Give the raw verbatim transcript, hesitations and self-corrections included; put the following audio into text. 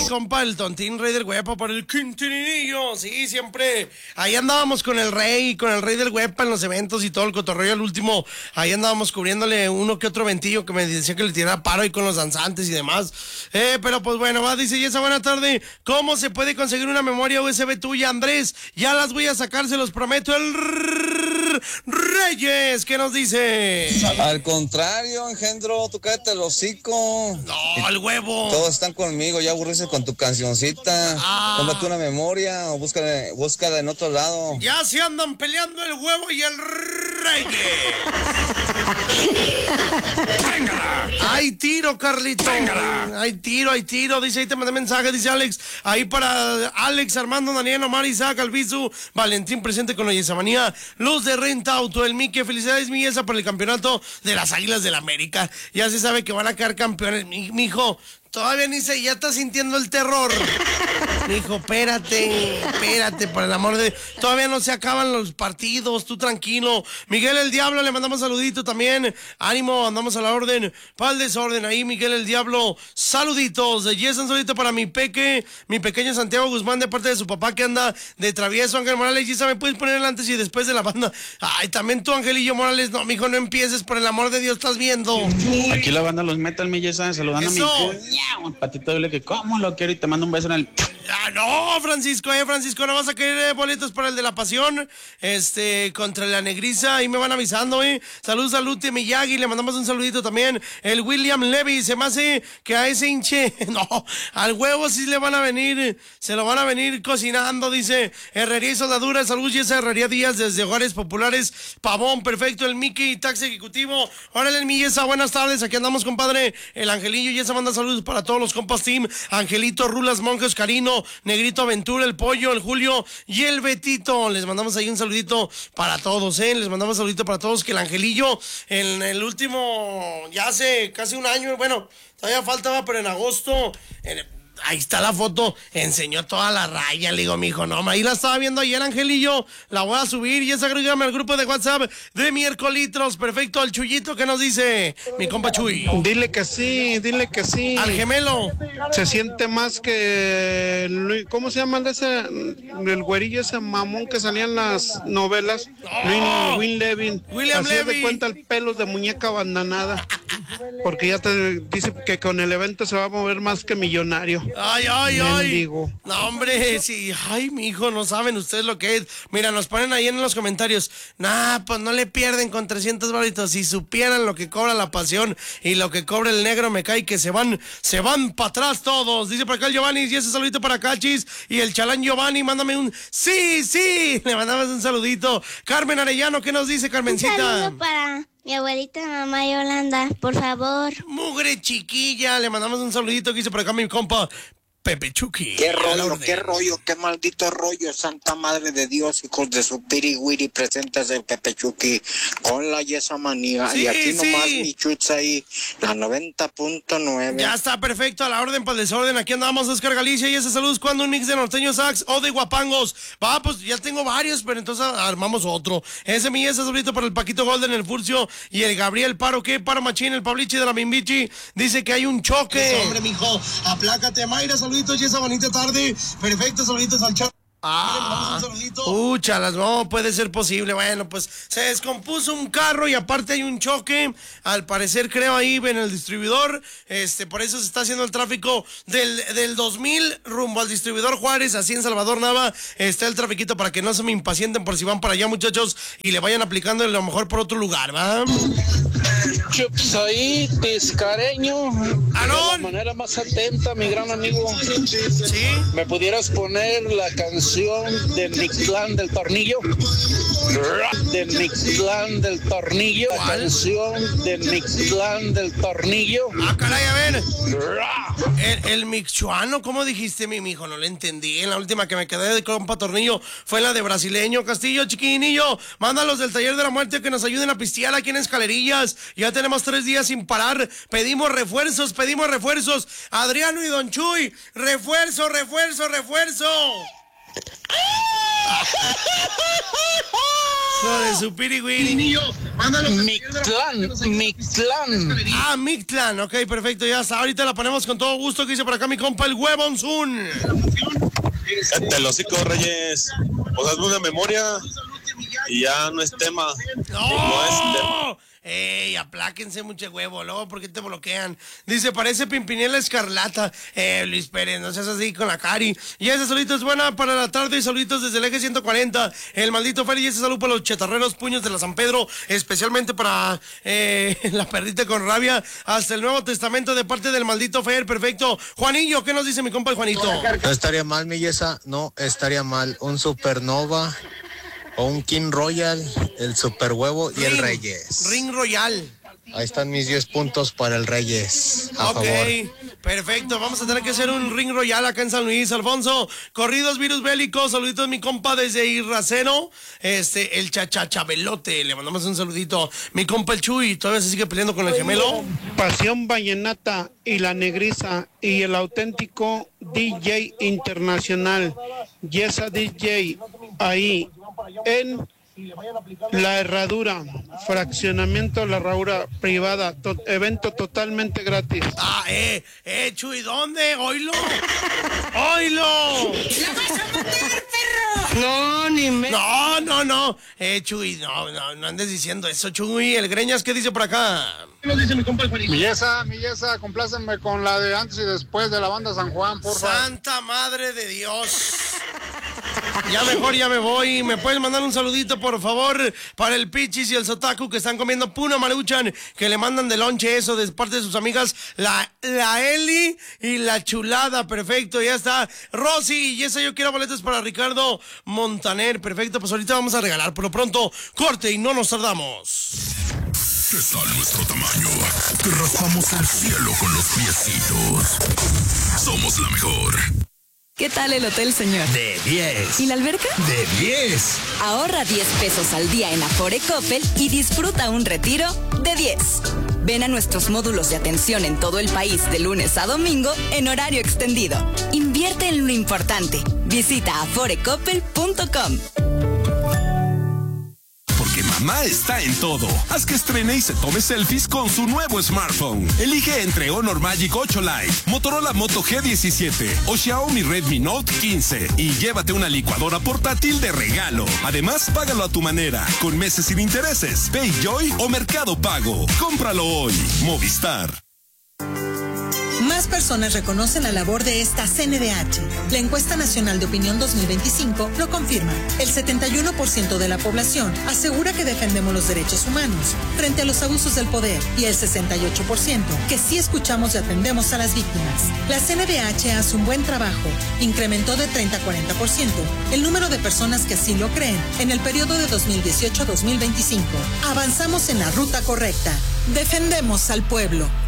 compa, el tontín rey del huepa por el Quintinillo. Sí, siempre. Ahí andábamos con el rey, con el rey del huepa en los eventos y todo el cotorreo. Al último, ahí andábamos cubriéndole uno que otro ventillo que me decía que le tirara paro ahí con los danzantes y demás. Eh, pero pues bueno, va, dice, y esa buena tarde, ¿cómo se puede conseguir una memoria U S B tuya, Andrés? Ya las voy a sacar, se los prometo. El Reyes, ¿qué nos dice? Al contrario, engendro, tú cállate el hocico. No, el huevo. Todos están conmigo, ya aburrirse con tu cancioncita. Ah. Cómprate una memoria o búscala, búscala en otro lado. Ya se andan peleando el huevo y el Reyes. ¡Téngala! ¡Hay tiro, Carlito! ¡Téngala! ¡Hay tiro, hay tiro! Dice, ahí te mandé mensaje, dice Alex. Ahí para Alex, Armando, Daniel, Omar, Isaac, Albizu, Valentín presente con la Yesamanía, Luz de Renta Auto, el Mike. Felicidades, mi Yesa, por el campeonato de las Águilas del América. Ya se sabe que van a quedar campeones. Mi, mi hijo, todavía ni se, ya está sintiendo el terror. Mijo, espérate, espérate, por el amor de... Todavía no se acaban los partidos, tú tranquilo. Miguel el Diablo, le mandamos saludito también. Ánimo, andamos a la orden. Para el desorden ahí, Miguel el Diablo. Saluditos. De Yes, un saludito para mi peque, mi pequeño Santiago Guzmán, de parte de su papá que anda de travieso. Ángel Morales, Yesa, ¿me puedes poner el antes y después de la banda? Ay, también tú, Angelillo Morales. No, mijo, no empieces, por el amor de Dios, estás viendo. Aquí la banda Los Metal, mi Yesa, saludando Eso. a mi cuñado, Patito Doble, que cómo lo quiero y te mando un beso en el... Ah, no, Francisco, eh, Francisco, no vas a querer eh, boletos para el de la pasión, este, contra la negriza, ahí me van avisando, eh. Salud, salud, Miyagi, le mandamos un saludito también. El William Levy, se me hace que a ese hinche, no, al huevo sí le van a venir, se lo van a venir cocinando, dice Herrería y Soldadura. Salud, y esa Herrería Díaz desde Hogares Populares, Pavón, perfecto, el Mickey, taxi ejecutivo. Órale, mi Yesa, buenas tardes, aquí andamos, compadre. El Angelillo, y esa manda saludos para todos los compas team, Angelito, Rulas, Monjes, Carino, Negrito Aventura, el Pollo, el Julio y el Betito. Les mandamos ahí un saludito para todos, ¿eh? Les mandamos un saludito para todos, que el Angelillo en el último, ya hace casi un año, bueno, todavía faltaba, pero en agosto, en, ahí está la foto, enseñó toda la raya, le digo, mijo, no, ahí la estaba viendo ayer, Angelillo, la voy a subir y es agregarme al grupo de WhatsApp de miércolitros. Perfecto, al Chuyito, ¿qué nos dice mi compa Chuy? Dile que sí, dile que sí. Al gemelo. Se siente más que, Luis- ¿cómo se llama el de ese, el güerillo ese mamón que salía en las novelas? Luis, Will Levin. William Hacía Levy. de cuenta el pelo de muñeca abandonada. Porque ya te dice que con el evento se va a mover más que millonario. Ay, ay, ay. Mendigo. No, hombre, sí. Ay, mi hijo, no saben ustedes lo que es. Mira, nos ponen ahí en los comentarios. Nah, pues no le pierden con trescientos varitos. Si supieran lo que cobra la pasión y lo que cobra el negro, me cae que se van, se van para atrás todos. Dice por acá el Giovanni, y ese saludito para Cachis. Y el Chalán Giovanni, mándame un sí, sí. Le mandamos un saludito. Carmen Arellano, ¿qué nos dice, Carmencita? Un saludo para mi abuelita, mamá Yolanda, por favor. Mugre chiquilla, le mandamos un saludito que dice por acá mi compa Pepe Chucky. ¿Qué rollo, qué rollo, qué maldito rollo, Santa Madre de Dios, hijos de su pirigüiri, presentes del Pepe Chucky con la Yesa Manía? Sí, y aquí sí. nomás mi chutz ahí, la noventa punto nueve. Ya está perfecto, a la orden para el desorden. Aquí andamos, Oscar Galicia, y ese saludos cuando un mix de norteño sax o de guapangos. Va, pues ya tengo varios, pero entonces armamos otro. Ese mi ese saludito para el Paquito Golden, el Furcio y el Gabriel Paro, que Paro Machín, el Pablichi de la Mimbichi. Dice que hay un choque. Pues, hombre, mijo, aplácate, Mayra, saluditos y esa bonita tarde. Perfecto, saluditos al chat. Ah, úchalas, no puede ser posible. Bueno, pues se descompuso un carro y aparte hay un choque. Al parecer, creo ahí en el distribuidor. Este, por eso se está haciendo el tráfico del, del dos mil rumbo al distribuidor Juárez, así en Salvador Nava. Está el trafiquito para que no se me impacienten por si van para allá, muchachos, y le vayan aplicando a lo mejor por otro lugar, ¿va? Chups ahí, tiscareño. De la manera más atenta, mi gran amigo. ¿Sí? ¿Me pudieras poner la canción de Mictlán del Tornillo? De Mictlán del Tornillo. La canción de Mictlán del Tornillo. Ah, caray, a ver. El, el mixchuano, ¿cómo dijiste, mi mijo? No le entendí. En la última que me quedé de compa Tornillo fue la de Brasileño. Castillo, chiquinillo, mándalos del Taller de la Muerte que nos ayuden a pistear aquí en Escalerillas. Ya tenemos tres días sin parar. Pedimos refuerzos, pedimos refuerzos. Adriano y Don Chuy, refuerzo, refuerzo, refuerzo. Hijo de su pirigüiri. Mictlán, Mictlán. Ah, Mictlán, ok, perfecto, ya está. Ahorita la ponemos con todo gusto, que dice por acá mi compa el Huevonzun. Cállate los hocico, Reyes. Pues hazme una memoria y ya no es tema. ¡No! No es tema. ¡Ey, apláquense mucho huevo! Luego, ¿por qué te bloquean? Dice, parece Pimpinela Escarlata. Eh, Luis Pérez, no seas así con la cari. Y ese solito es buena para la tarde y saluditos desde el eje ciento cuarenta. El maldito Feli y ese saludo para los chetarreros puños de la San Pedro. Especialmente para eh, la perrita con rabia. Hasta el Nuevo Testamento de parte del maldito Fer. Perfecto. Juanillo, ¿qué nos dice mi compa el Juanito? No estaría mal, mi Yesa. No estaría mal. Un Supernova o un King Royal, el Super Huevo y Ring, el Reyes. Ring Royal. Ahí están mis diez puntos para el Reyes. A ok, favor. Perfecto. Vamos a tener que hacer un Ring Royal acá en San Luis. Alfonso, corridos virus bélicos. Saluditos a mi compa desde Irraceno. Este, el Chachachabelote. Le mandamos un saludito. Mi compa el Chuy, todavía se sigue peleando con el gemelo. Pasión Vallenata y la Negriza y el auténtico D J internacional, Yesa D J, ahí en La Herradura, fraccionamiento La Herradura privada, to- evento totalmente gratis. Ah, eh, eh, Chuy, ¿dónde? ¡Oilo! ¡Oilo! ¡La vas a matar, perro! No, ni me... No, no, no. Eh, Chuy, no, no, no andes diciendo eso, Chuy. El Greñas, ¿qué dice por acá? ¿Qué nos dice mi compa el Juanito? Mi Yesa, mi Yesa, complácenme con la de antes y después de la banda San Juan, por favor. Santa Madre de Dios. Ya mejor ya me voy. ¿Me puedes mandar un saludito, por favor, para el Pichis y el Sotaku que están comiendo puna maruchan, que le mandan de lonche eso de parte de sus amigas, la, la Eli y la Chulada? Perfecto, ya está. Rosy, y esa yo quiero boletos para Ricardo Montaner. Perfecto, pues ahorita vamos a regalar. Por lo pronto, corte y no nos tardamos. Está nuestro tamaño. Te raspamos el cielo con los piecitos. Somos la mejor. ¿Qué tal el hotel, señor? De diez. ¿Y la alberca? De diez. Ahorra diez pesos al día en Afore Coppel y disfruta un retiro de diez. Ven a nuestros módulos de atención en todo el país de lunes a domingo en horario extendido. Invierte en lo importante. Visita afore coppel punto com. Porque mamá está en todo. Haz que estrene y se tome selfies con su nuevo smartphone. Elige entre Honor Magic ocho Lite, Motorola Moto G diecisiete o Xiaomi Redmi Note quince y llévate una licuadora portátil de regalo. Además, págalo a tu manera, con meses sin intereses, PayJoy o Mercado Pago. Cómpralo hoy. Movistar. Más personas reconocen la labor de esta C N D H. La encuesta nacional de opinión dos mil veinticinco lo confirma. El setenta y uno por ciento de la población asegura que defendemos los derechos humanos frente a los abusos del poder y el sesenta y ocho por ciento que sí escuchamos y atendemos a las víctimas. La C N D H hace un buen trabajo. Incrementó de treinta a cuarenta por ciento el número de personas que así lo creen en el periodo de dos mil dieciocho a dos mil veinticinco. Avanzamos en la ruta correcta. Defendemos al pueblo.